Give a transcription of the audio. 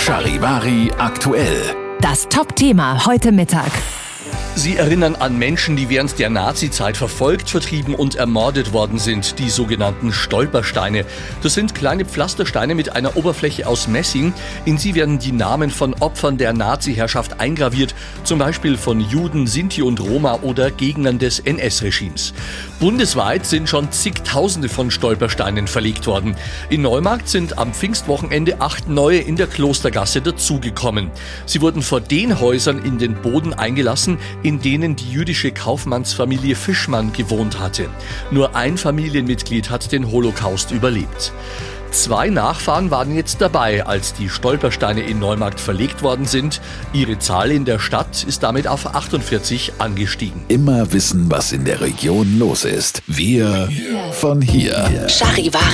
Charivari aktuell. Das Top-Thema heute Mittag. Sie erinnern an Menschen, die während der Nazizeit verfolgt, vertrieben und ermordet worden sind, die sogenannten Stolpersteine. Das sind kleine Pflastersteine mit einer Oberfläche aus Messing. In sie werden die Namen von Opfern der Nazi-Herrschaft eingraviert, zum Beispiel von Juden, Sinti und Roma oder Gegnern des NS-Regimes. Bundesweit sind schon zigtausende von Stolpersteinen verlegt worden. In Neumarkt sind am Pfingstwochenende 8 neue in der Klostergasse dazugekommen. Sie wurden vor den Häusern in den Boden eingelassen, in denen die jüdische Kaufmannsfamilie Fischmann gewohnt hatte. Nur ein Familienmitglied hat den Holocaust überlebt. 2 Nachfahren waren jetzt dabei, als die Stolpersteine in Neumarkt verlegt worden sind. Ihre Zahl in der Stadt ist damit auf 48 angestiegen. Immer wissen, was in der Region los ist. Wir von hier. Charivari.